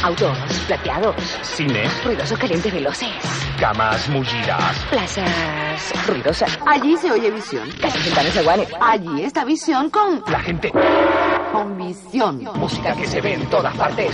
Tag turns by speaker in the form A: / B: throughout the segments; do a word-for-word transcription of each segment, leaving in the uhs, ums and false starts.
A: Autos, plateados.
B: Cine.
A: Ruidosos, calientes, veloces.
B: Camas mullidas.
A: Plazas ruidosas.
C: Allí se oye Visión.
A: Casas, ventanas, aguanes.
C: Allí está Visión con...
B: La gente.
C: Con Visión.
B: Música que se ve en todas partes.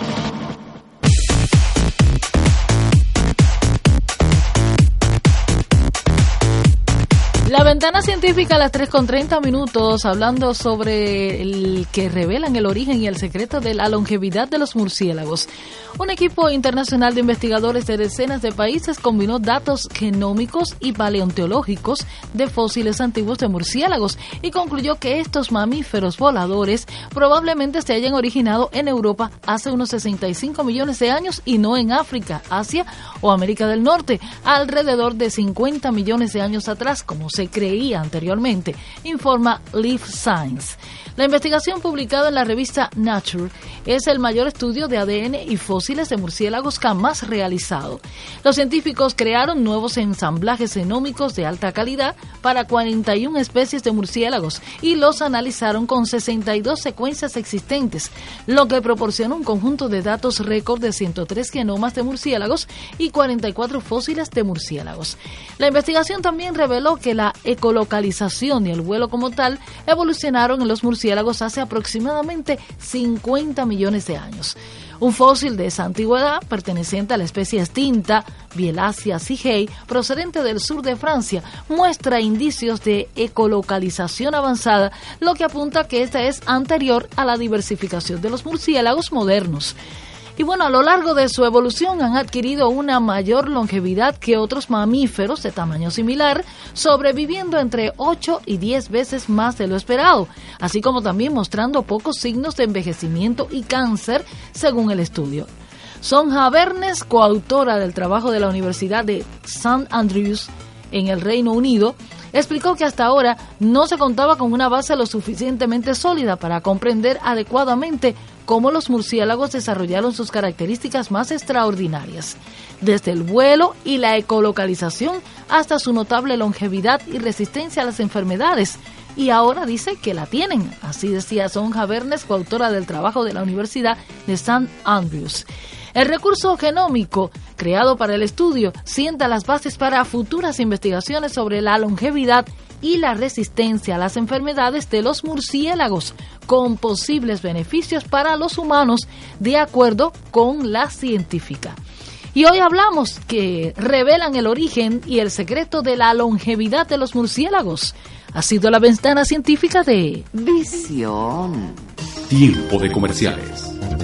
D: La ventana científica a las tres con treinta minutos, hablando sobre el que revelan el origen y el secreto de la longevidad de los murciélagos. Un equipo internacional de investigadores de decenas de países combinó datos genómicos y paleontológicos de fósiles antiguos de murciélagos y concluyó que estos mamíferos voladores probablemente se hayan originado en Europa hace unos sesenta y cinco millones de años y no en África, Asia o América del Norte, alrededor de cincuenta millones de años atrás, como se creía anteriormente, informa Life Science. La investigación publicada en la revista Nature es el mayor estudio de A D N y fósiles de murciélagos jamás realizado. Los científicos crearon nuevos ensamblajes genómicos de alta calidad para cuarenta y una especies de murciélagos y los analizaron con sesenta y dos secuencias existentes, lo que proporciona un conjunto de datos récord de ciento tres genomas de murciélagos y cuarenta y cuatro fósiles de murciélagos. La investigación también reveló que la ecolocalización y el vuelo como tal evolucionaron en los murciélagos hace aproximadamente cincuenta millones de años. Un fósil de esa antigüedad, perteneciente a la especie extinta Bielacia sigei, procedente del sur de Francia, muestra indicios de ecolocalización avanzada, lo que apunta a que esta es anterior a la diversificación de los murciélagos modernos. Y bueno, a lo largo de su evolución han adquirido una mayor longevidad que otros mamíferos de tamaño similar, sobreviviendo entre ocho y diez veces más de lo esperado, así como también mostrando pocos signos de envejecimiento y cáncer, según el estudio. Sonja Bernes, coautora del trabajo de la Universidad de Saint Andrews en el Reino Unido, explicó que hasta ahora no se contaba con una base lo suficientemente sólida para comprender adecuadamente cómo los murciélagos desarrollaron sus características más extraordinarias, desde el vuelo y la ecolocalización hasta su notable longevidad y resistencia a las enfermedades. Y ahora dice que la tienen, así decía Sonja Bernes, coautora del trabajo de la Universidad de Saint Andrews. El recurso genómico creado para el estudio sienta las bases para futuras investigaciones sobre la longevidad y la resistencia a las enfermedades de los murciélagos, con posibles beneficios para los humanos, de acuerdo con la científica. Y hoy hablamos que revelan el origen y el secreto de la longevidad de los murciélagos. Ha sido la ventana científica de
C: Visión.
E: Tiempo de comerciales.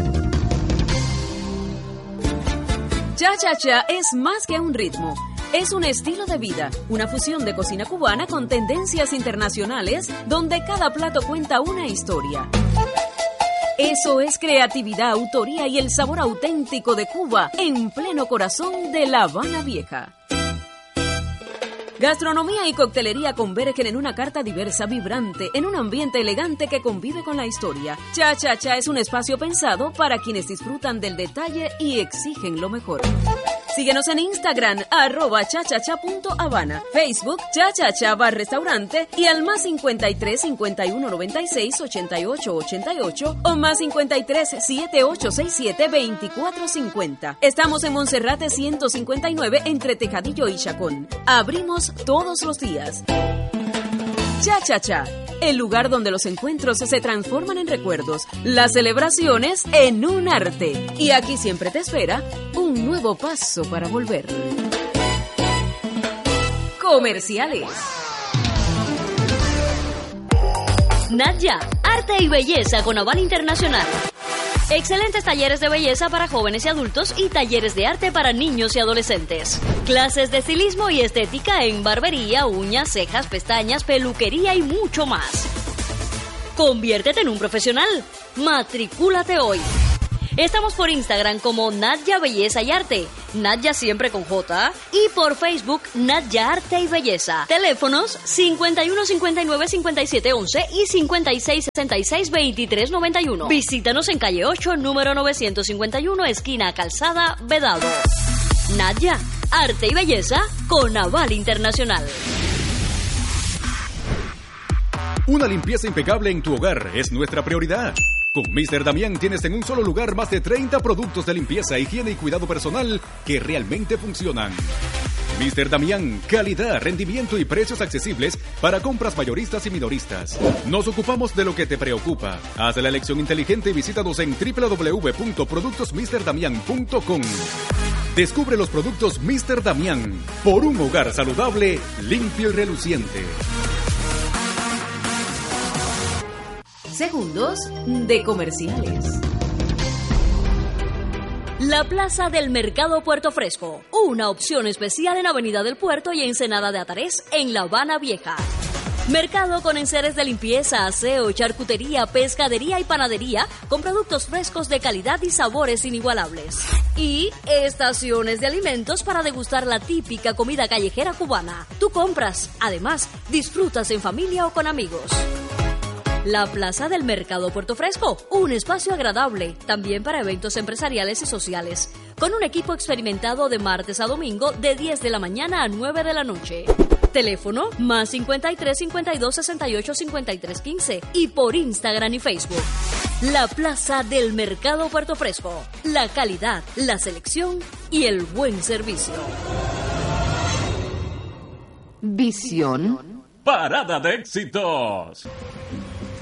F: Cha Cha Cha es más que un ritmo. Es un estilo de vida, una fusión de cocina cubana con tendencias internacionales, donde cada plato cuenta una historia. Eso es creatividad, autoría y el sabor auténtico de Cuba, en pleno corazón de La Habana Vieja. Gastronomía y coctelería convergen en una carta diversa, vibrante, en un ambiente elegante que convive con la historia. Cha Cha Cha es un espacio pensado para quienes disfrutan del detalle y exigen lo mejor. Síguenos en Instagram, arroba chachacha punto habana, Facebook, chachacha bar restaurante y al más cincuenta y tres, cincuenta y uno, noventa y seis, ochenta y ocho, ochenta y ocho o más cincuenta y tres, setenta y ocho sesenta y siete, veinticuatro cincuenta. Estamos en Monserrate ciento cincuenta y nueve entre Tejadillo y Chacón. Abrimos todos los días. Cha Cha Cha, el lugar donde los encuentros se transforman en recuerdos, las celebraciones en un arte. Y aquí siempre te espera un nuevo paso para volver. Comerciales.
G: Nadia, arte y belleza con aval internacional. Excelentes talleres de belleza para jóvenes y adultos y talleres de arte para niños y adolescentes. Clases de estilismo y estética en barbería, uñas, cejas, pestañas, peluquería y mucho más. Conviértete en un profesional. Matricúlate hoy. Estamos por Instagram como Nadia Belleza y Arte, Nadia siempre con J, y por Facebook Nadia Arte y Belleza. Teléfonos cincuenta y uno, cincuenta y nueve, cincuenta y siete, once y cincuenta y seis, sesenta y seis, veintitrés, noventa y uno. Visítanos en calle ocho, número novecientos cincuenta y uno, esquina Calzada, Vedado. Nadia, Arte y Belleza con aval internacional.
E: Una limpieza impecable en tu hogar es nuestra prioridad. Con míster Damián tienes en un solo lugar más de treinta productos de limpieza, higiene y cuidado personal que realmente funcionan. míster Damián, calidad, rendimiento y precios accesibles para compras mayoristas y minoristas. Nos ocupamos de lo que te preocupa. Haz la elección inteligente y visítanos en doble u doble u doble u punto productos mister damián punto com. Descubre los productos míster Damián por un hogar saludable, limpio y reluciente.
F: Segundos de comerciales.
G: La Plaza del Mercado Puerto Fresco, una opción especial en Avenida del Puerto y Ensenada de Atarés, en La Habana Vieja. Mercado con enseres de limpieza, aseo, charcutería, pescadería y panadería, con productos frescos de calidad y sabores inigualables. Y estaciones de alimentos para degustar la típica comida callejera cubana. Tú compras, además, disfrutas en familia o con amigos. La Plaza del Mercado Puerto Fresco, un espacio agradable, también para eventos empresariales y sociales, con un equipo experimentado de martes a domingo de diez de la mañana a nueve de la noche. Teléfono más cincuenta y tres, cincuenta y dos, sesenta y ocho, cincuenta y tres, quince y por Instagram y Facebook. La Plaza del Mercado Puerto Fresco, la calidad, la selección y el buen servicio.
C: Visión.
E: Parada de éxitos.